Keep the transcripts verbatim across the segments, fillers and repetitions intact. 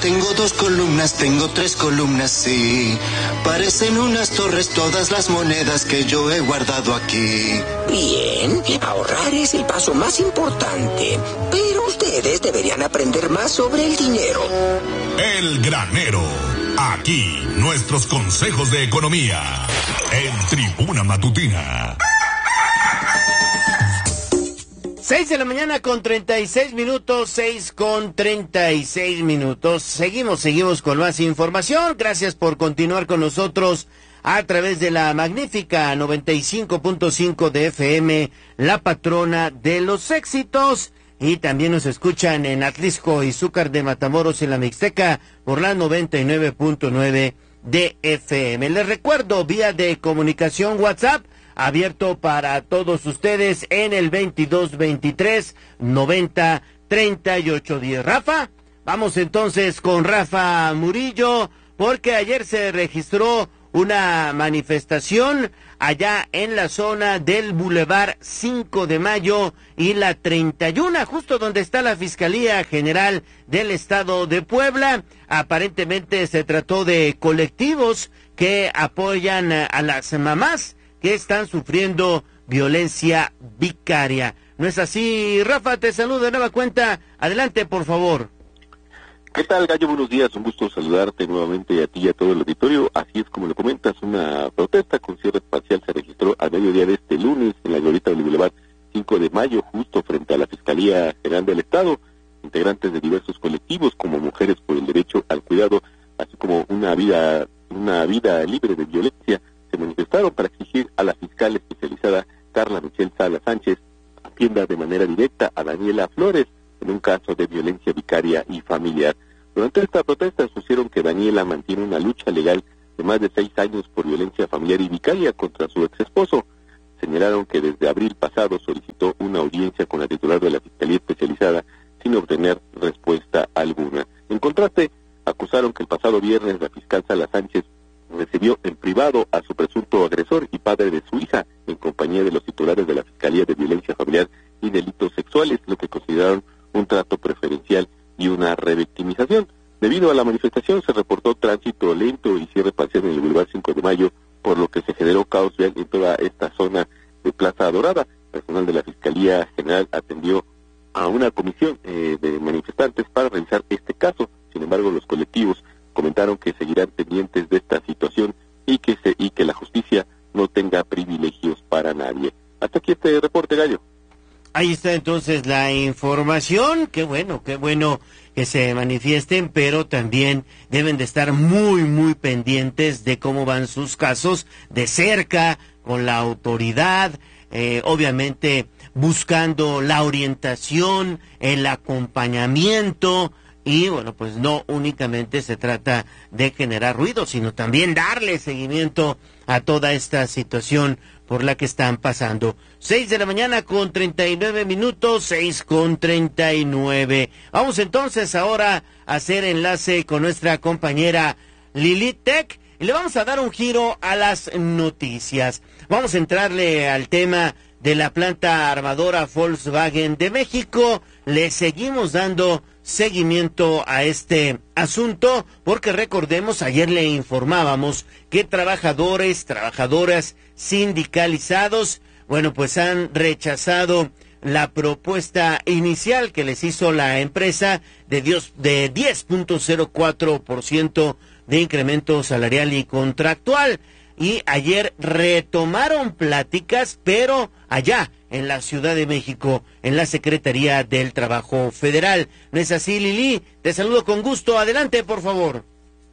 tengo dos columnas, tengo tres columnas, sí. Parecen unas torres todas las monedas que yo he guardado aquí. Bien, ahorrar es el paso más importante, pero ustedes deberían aprender más sobre el dinero. El Granero. Aquí, nuestros consejos de economía. En Tribuna Matutina. Seis de la mañana con treinta y seis minutos, seis con treinta y seis minutos. Seguimos, seguimos con más información. Gracias por continuar con nosotros a través de la magnífica noventa y cinco punto cinco de F M, la patrona de los éxitos. Y también nos escuchan en Atlisco, Izúcar de Matamoros y la Mixteca por la noventa y nueve punto nueve de F M. Les recuerdo, vía de comunicación WhatsApp, abierto para todos ustedes en el veintidós veintitrés noventa treinta y ocho diez. Rafa, vamos entonces con Rafa Murillo, porque ayer se registró una manifestación allá en la zona del Boulevard cinco de mayo y la treinta y uno, justo donde está la Fiscalía General del Estado de Puebla. Aparentemente se trató de colectivos que apoyan a las mamás que están sufriendo violencia vicaria. ¿No es así, Rafa? Te saludo de nueva cuenta. Adelante, por favor. ¿Qué tal, Gallo? Buenos días, un gusto saludarte nuevamente a ti y a todo el auditorio. Así es como lo comentas, una protesta con cierre parcial se registró al mediodía de este lunes en la glorieta del Boulevard cinco de mayo, justo frente a la Fiscalía General del Estado. Integrantes de diversos colectivos, como Mujeres por el Derecho al Cuidado, así como una vida, una vida libre de violencia, se manifestaron para exigir a la fiscal especializada Carla Michelle Sala Sánchez atienda de manera directa a Daniela Flores en un caso de violencia vicaria y familiar. Durante esta protesta expusieron que Daniela mantiene una lucha legal de más de seis años por violencia familiar y vicaria contra su ex esposo. Señalaron que desde abril pasado solicitó una audiencia con la titular de la Fiscalía Especializada sin obtener respuesta alguna. En contraste, acusaron que el pasado viernes la fiscal Sala Sánchez recibió en privado a su presunto agresor y padre de su hija, en compañía de los titulares de la Fiscalía de Violencia Familiar y Delitos Sexuales, lo que consideraron un trato preferencial y una revictimización. Debido a la manifestación se reportó tránsito lento y cierre parcial en el Boulevard cinco de mayo, por lo que se generó caos vial en toda esta zona de Plaza Dorada. Personal de la Fiscalía General atendió a una comisión eh, de manifestantes para revisar este caso. Sin embargo, los colectivos comentaron que seguirán pendientes de esta situación y que se y que la justicia no tenga privilegios para nadie. Hasta aquí este reporte, Gallo. Ahí está entonces la información. Qué bueno, qué bueno que se manifiesten, pero también deben de estar muy, muy pendientes de cómo van sus casos de cerca, con la autoridad, eh, obviamente buscando la orientación, el acompañamiento. Y bueno, pues no únicamente se trata de generar ruido, sino también darle seguimiento a toda esta situación por la que están pasando. Seis de la mañana con treinta y nueve minutos, seis con treinta y nueve. Vamos entonces ahora a hacer enlace con nuestra compañera Lilith Tech y le vamos a dar un giro a las noticias. Vamos a entrarle al tema de la planta armadora Volkswagen de México. Le seguimos dando seguimiento a este asunto porque recordemos, ayer le informábamos que trabajadores, trabajadoras sindicalizados, bueno, pues han rechazado la propuesta inicial que les hizo la empresa de diez punto cero cuatro por ciento de incremento salarial y contractual. Y ayer retomaron pláticas, pero allá en la Ciudad de México, en la Secretaría del Trabajo Federal. ¿No es así, Lili? Te saludo con gusto. Adelante, por favor.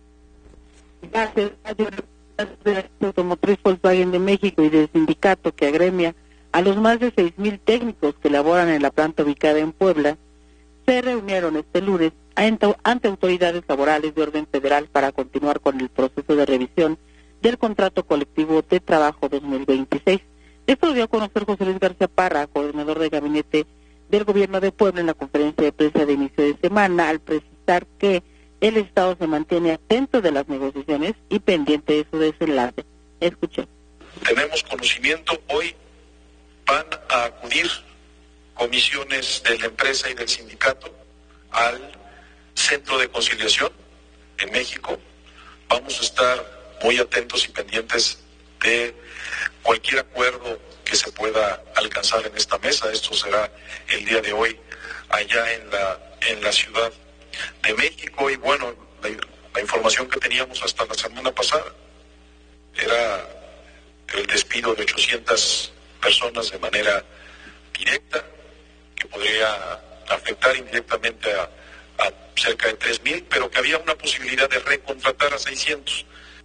Gracias. De Automotriz Volkswagen de México y del sindicato que agremia a los más de seis mil técnicos que laboran en la planta ubicada en Puebla, se reunieron este lunes ante autoridades laborales de orden federal para continuar con el proceso de revisión del contrato colectivo de trabajo dos mil veintiséis. Esto lo dio a conocer José Luis García Parra, coordinador de gabinete del gobierno de Puebla, en la conferencia de prensa de inicio de semana, al precisar que el Estado se mantiene atento de las negociaciones y pendiente de su desenlace. Escuchen. Tenemos conocimiento, hoy van a acudir comisiones de la empresa y del sindicato al centro de conciliación en México. Vamos a estar muy atentos y pendientes de cualquier acuerdo que se pueda alcanzar en esta mesa. Esto será el día de hoy allá en la en la Ciudad de México. Y bueno, la, la información que teníamos hasta la semana pasada era el despido de ochocientas personas de manera directa, que podría afectar indirectamente a, a cerca de tres mil, pero que había una posibilidad de recontratar a seiscientos.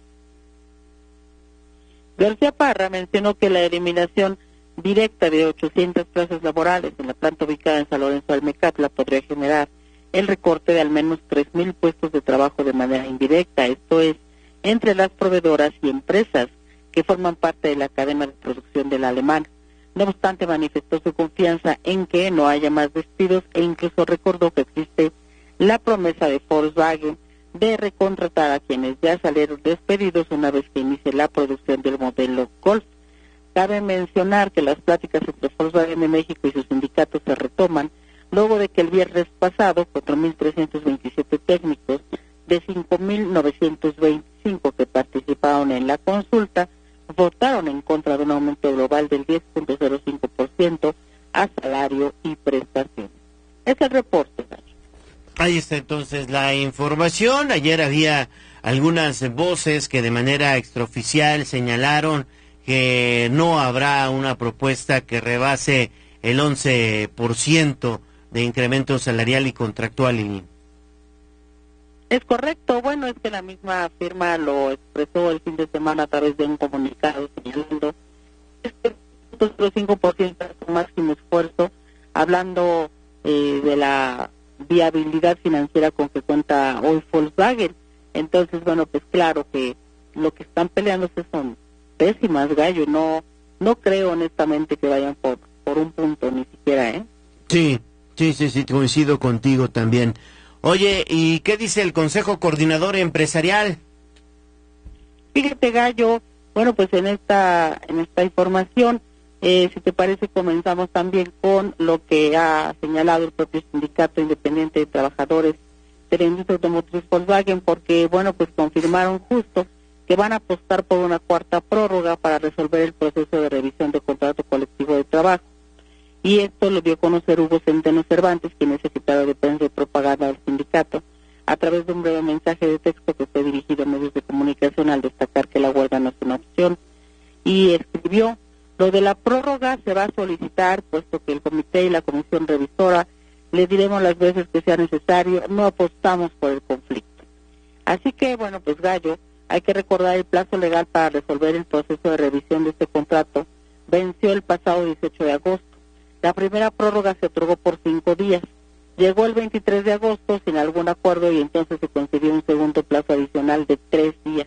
García Parra mencionó que la eliminación directa de ochocientas plazas laborales en la planta ubicada en San Lorenzo Almecatla podría generar el recorte de al menos tres mil puestos de trabajo de manera indirecta, esto es, entre las proveedoras y empresas que forman parte de la cadena de producción de la alemana. No obstante, manifestó su confianza en que no haya más despidos e incluso recordó que existe la promesa de Volkswagen de recontratar a quienes ya salieron despedidos una vez que inicie la producción del modelo Golf. Cabe mencionar que las pláticas entre Volkswagen de México y sus sindicatos se retoman luego de que el viernes pasado cuatro mil trescientos veintisiete técnicos de cinco mil novecientos veinticinco que participaron en la consulta votaron en contra de un aumento global del diez punto cero cinco por ciento a salario y prestaciones. Es el reporte. Ahí está entonces la información. Ayer había algunas voces que de manera extraoficial señalaron que no habrá una propuesta que rebase el once por ciento de incremento salarial y contractual. Y... Es correcto. Bueno, es que la misma firma lo expresó el fin de semana a través de un comunicado señalando este cinco por ciento es su máximo esfuerzo, hablando eh, de la viabilidad financiera con que cuenta hoy Volkswagen. Entonces, bueno, pues claro que lo que están peleándose son pésimas, Gallo. No no creo honestamente que vayan por por un punto ni siquiera, ¿eh? Sí, sí, sí, sí, coincido contigo también. Oye, ¿y qué dice el Consejo Coordinador Empresarial? Fíjate, Gallo, bueno, pues en esta en esta información, eh, si te parece, comenzamos también con lo que ha señalado el propio Sindicato Independiente de Trabajadores de la Industria Automotriz Volkswagen, porque, bueno, pues confirmaron justo que van a apostar por una cuarta prórroga para resolver el proceso de revisión de contrato colectivo de trabajo. Y esto lo dio a conocer Hugo Centeno Cervantes, quien es secretario de Prensa y Propaganda del sindicato, a través de un breve mensaje de texto que fue dirigido a medios de comunicación al destacar que la huelga no es una opción. Y escribió: lo de la prórroga se va a solicitar, puesto que el comité y la comisión revisora le diremos las veces que sea necesario, no apostamos por el conflicto. Así que, bueno, pues Gallo, hay que recordar el plazo legal para resolver el proceso de revisión de este contrato. Venció el pasado dieciocho de agosto. La primera prórroga se otorgó por cinco días. Llegó el veintitrés de agosto sin algún acuerdo y entonces se concedió un segundo plazo adicional de tres días.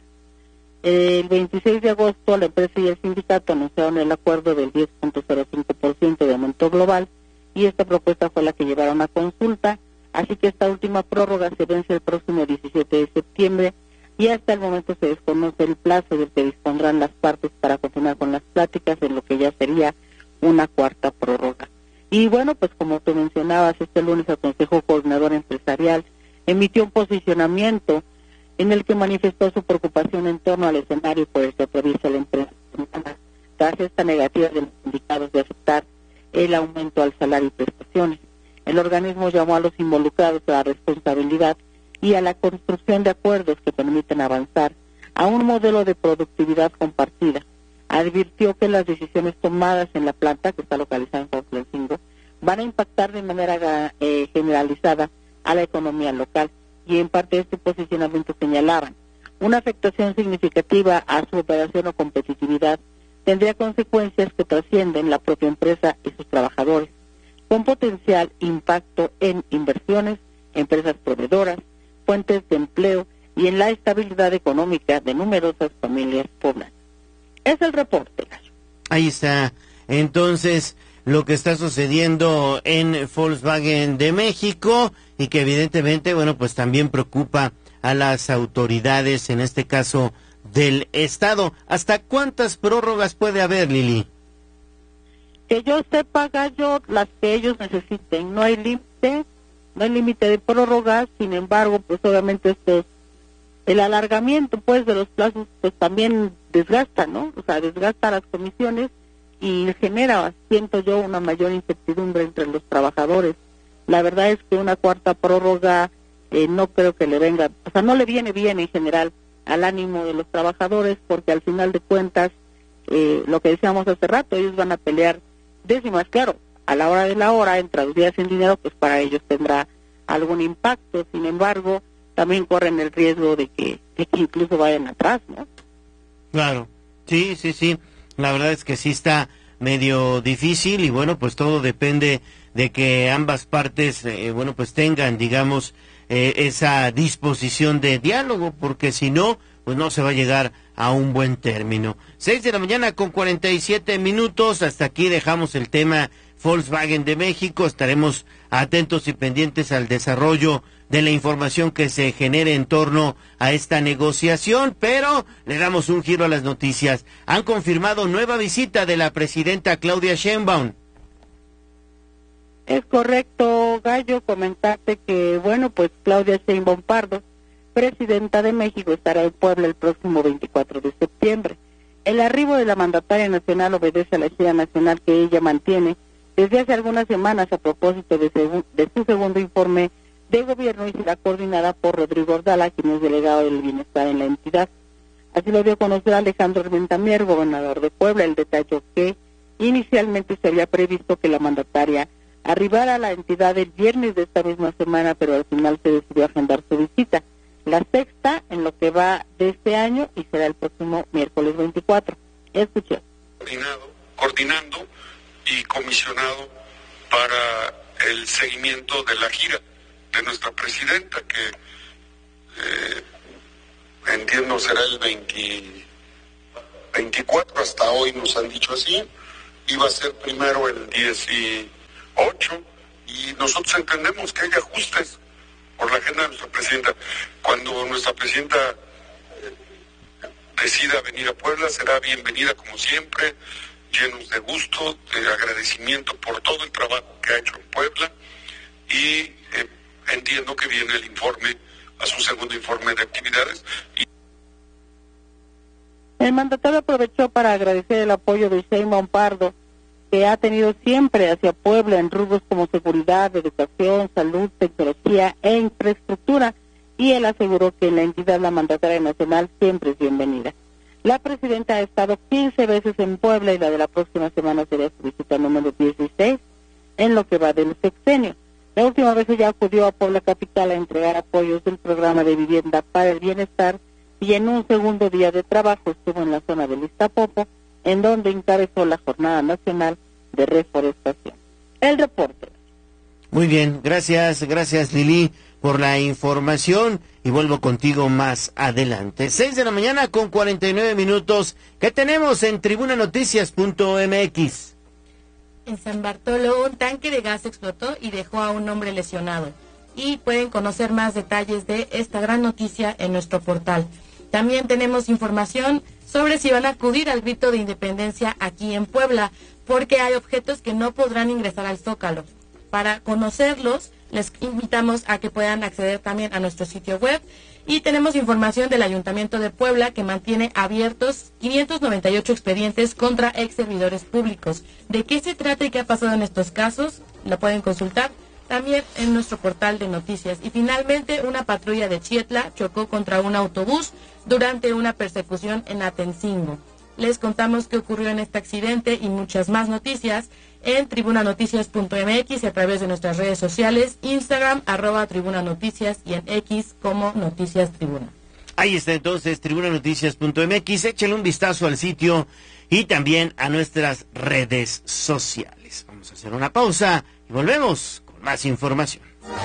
El veintiséis de agosto la empresa y el sindicato anunciaron el acuerdo del diez punto cero cinco por ciento de aumento global y esta propuesta fue la que llevaron a consulta, así que esta última prórroga se vence el próximo diecisiete de septiembre y hasta el momento se desconoce el plazo del que dispondrán las partes para continuar con las pláticas en lo que ya sería una cuarta prórroga. Y bueno, pues como tú mencionabas, este lunes el Consejo Coordinador Empresarial emitió un posicionamiento en el que manifestó su preocupación en torno al escenario por el que atraviesa la empresa tras esta negativa de los sindicatos de aceptar el aumento al salario y prestaciones. El organismo llamó a los involucrados a la responsabilidad y a la construcción de acuerdos que permiten avanzar a un modelo de productividad compartida. Advirtió que las decisiones tomadas en la planta, que está localizada en Cuautlancingo, van a impactar de manera eh, generalizada a la economía local, y en parte de este posicionamiento señalaban una afectación significativa a su operación o competitividad tendría consecuencias que trascienden la propia empresa y sus trabajadores, con potencial impacto en inversiones, empresas proveedoras, fuentes de empleo y en la estabilidad económica de numerosas familias pobladas. Es el reporte. Ahí está, entonces, lo que está sucediendo en Volkswagen de México y que evidentemente, bueno, pues también preocupa a las autoridades, en este caso del Estado. ¿Hasta cuántas prórrogas puede haber, Lili? Que yo sepa, Gallo, las que ellos necesiten. No hay límite, no hay límite de prórroga. Sin embargo, pues obviamente esto, el alargamiento pues de los plazos pues también desgasta, ¿no? O sea, desgasta a las comisiones y genera, siento yo, una mayor incertidumbre entre los trabajadores. La verdad es que una cuarta prórroga eh, no creo que le venga, o sea, no le viene bien en general al ánimo de los trabajadores, porque al final de cuentas, eh, lo que decíamos hace rato, ellos van a pelear décimas, claro, a la hora de la hora, en traducidas en dinero, pues para ellos tendrá algún impacto. Sin embargo, también corren el riesgo de que, de que incluso vayan atrás, ¿no? Claro, sí, sí, sí, la verdad es que sí está medio difícil y bueno, pues todo depende de que ambas partes, eh, bueno, pues tengan, digamos, eh, esa disposición de diálogo, porque si no, pues no se va a llegar a un buen término. Seis de la mañana con cuarenta y siete minutos, hasta aquí dejamos el tema Volkswagen de México. Estaremos atentos y pendientes al desarrollo de la información que se genere en torno a esta negociación, pero le damos un giro a las noticias. Han confirmado nueva visita de la presidenta Claudia Sheinbaum. Es correcto, Gallo, comentarte que, bueno, pues Claudia Sheinbaum Pardo, presidenta de México, estará en Puebla el próximo veinticuatro de septiembre. El arribo de la mandataria nacional obedece a la gira nacional que ella mantiene desde hace algunas semanas a propósito de, segu- de su segundo informe de gobierno y será coordinada por Rodrigo Ordala, quien es delegado del bienestar en la entidad. Así lo dio a conocer Alejandro Armentamier, gobernador de Puebla. El detalle que inicialmente se había previsto que la mandataria arribara a la entidad el viernes de esta misma semana, pero al final se decidió agendar su visita, la sexta en lo que va de este año, y será el próximo miércoles veinticuatro. Escuché. Coordinado, coordinando y comisionado para el seguimiento de la gira de nuestra presidenta, que eh, entiendo será el veinte, veinticuatro, hasta hoy nos han dicho así. Iba a ser primero el dieciocho, y nosotros entendemos que hay ajustes por la agenda de nuestra presidenta. Cuando nuestra presidenta eh, decida venir a Puebla, será bienvenida como siempre, llenos de gusto, de agradecimiento por todo el trabajo que ha hecho en Puebla, y eh, entiendo que viene el informe, a su segundo informe de actividades. Y... El mandatario aprovechó para agradecer el apoyo de Sheinbaum Pardo, que ha tenido siempre hacia Puebla en rubros como seguridad, educación, salud, tecnología e infraestructura, y él aseguró que en la entidad la mandataria nacional siempre es bienvenida. La presidenta ha estado quince veces en Puebla y la de la próxima semana será su visita número dieciséis en lo que va del sexenio. La última vez ella acudió a Puebla Capital a entregar apoyos del programa de vivienda para el bienestar, y en un segundo día de trabajo estuvo en la zona de Iztapopo, en donde encabezó la Jornada Nacional de Reforestación. El reporte. Muy bien, gracias, gracias Lili por la información, y vuelvo contigo más adelante. Seis de la mañana con cuarenta y nueve minutos. ¿Qué tenemos en tribuna noticias punto m x? En San Bartolo, un tanque de gas explotó y dejó a un hombre lesionado. Y pueden conocer más detalles de esta gran noticia en nuestro portal. También tenemos información sobre si van a acudir al grito de independencia aquí en Puebla, porque hay objetos que no podrán ingresar al Zócalo. Para conocerlos, les invitamos a que puedan acceder también a nuestro sitio web, y tenemos información del Ayuntamiento de Puebla, que mantiene abiertos quinientos noventa y ocho expedientes contra ex servidores públicos. ¿De qué se trata y qué ha pasado en estos casos? Lo pueden consultar también en nuestro portal de noticias. Y finalmente, una patrulla de Chietla chocó contra un autobús durante una persecución en Atencingo. Les contamos qué ocurrió en este accidente y muchas más noticias en tribuna noticias punto m x a través de nuestras redes sociales, Instagram, arroba Tribuna Noticias, y en X como Noticias Tribuna. Ahí está entonces, tribuna noticias punto m x. Échale un vistazo al sitio y también a nuestras redes sociales. Vamos a hacer una pausa y volvemos con más información.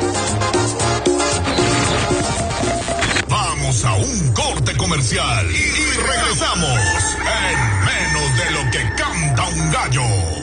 Vamos a un corte comercial y regresamos en menos de lo que canta un gallo.